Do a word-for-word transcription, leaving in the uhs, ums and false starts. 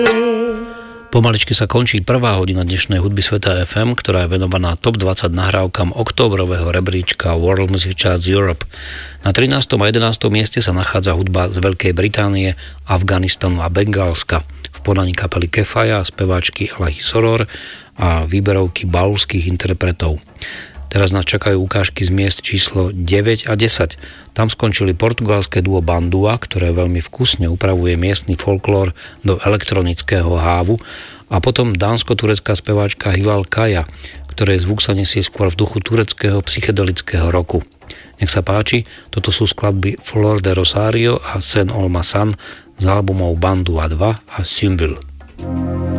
Pomaličky sa končí prvá hodina dnešnej hudby Sveta ef em, ktorá je venovaná top dvadsať nahrávkam októbrového rebríčka World Music Charts Europe. Na trinástom a jedenástom mieste sa nachádza hudba z Veľkej Británie, Afganistanu a Bengálska v podaní kapely Kefaja a speváčky Alahi Soror a výberovky baulských interpretov. Teraz nás čakajú ukážky z miest číslo deväť a desať. Tam skončili portugalské duo Bandua, ktoré veľmi vkusne upravuje miestny folklór do elektronického hávu, a potom dánsko-turecká speváčka Hilal Kaya, ktoré zvuk sa nesie skôr v duchu tureckého psychedelického roku. Nech sa páči, toto sú skladby Flor de Rosario a Sen Olmasan z albumov Bandua dva a Symbol.